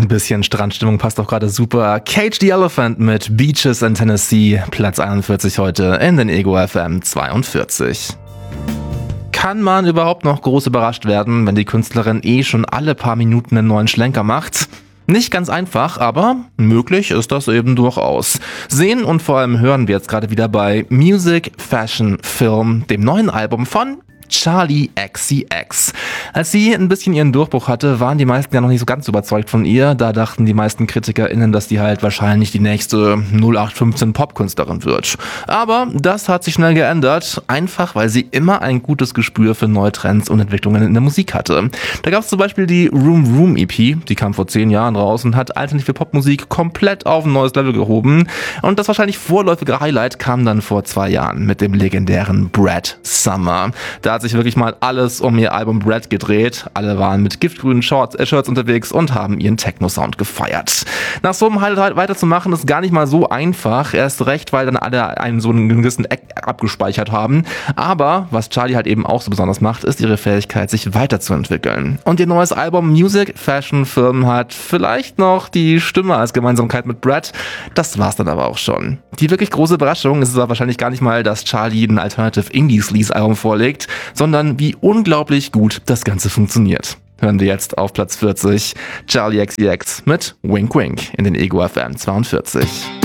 Ein bisschen Strandstimmung passt doch gerade super. Cage the Elephant mit Beaches in Tennessee, Platz 41 heute in den Ego FM 42. Kann man überhaupt noch groß überrascht werden, wenn die Künstlerin schon alle paar Minuten einen neuen Schlenker macht? Nicht ganz einfach, aber möglich ist das eben durchaus. Sehen und vor allem hören wir jetzt gerade wieder bei Music, Fashion, Film, dem neuen Album von Charli XCX. Als sie ein bisschen ihren Durchbruch hatte, waren die meisten ja noch nicht so ganz überzeugt von ihr. Da dachten die meisten KritikerInnen, dass die halt wahrscheinlich die nächste 0815 Popkünstlerin wird. Aber das hat sich schnell geändert, einfach weil sie immer ein gutes Gespür für neue Trends und Entwicklungen in der Musik hatte. Da gab es zum Beispiel die Room Room EP, die kam vor 10 Jahren raus und hat alternative Popmusik komplett auf ein neues Level gehoben. Und das wahrscheinlich vorläufige Highlight kam dann vor 2 Jahren mit dem legendären Brad Summer. Da hat sich wirklich mal alles um ihr Album Brad gedreht. Alle waren mit giftgrünen Shirts unterwegs und haben ihren Techno-Sound gefeiert. Nach so einem Highlight weiterzumachen ist gar nicht mal so einfach. Erst recht, weil dann alle einen so einen gewissen Eck abgespeichert haben. Aber was Charli halt eben auch so besonders macht, ist ihre Fähigkeit, sich weiterzuentwickeln. Und ihr neues Album Music, Fashion, Film hat vielleicht noch die Stimme als Gemeinsamkeit mit Brad. Das war's dann aber auch schon. Die wirklich große Überraschung ist aber wahrscheinlich gar nicht mal, dass Charli ein Alternative Indie-Sleaze-Album vorlegt, sondern wie unglaublich gut das Ganze funktioniert. Hören wir jetzt auf Platz 40 Charli XCX mit Wink Wink in den Ego FM 42.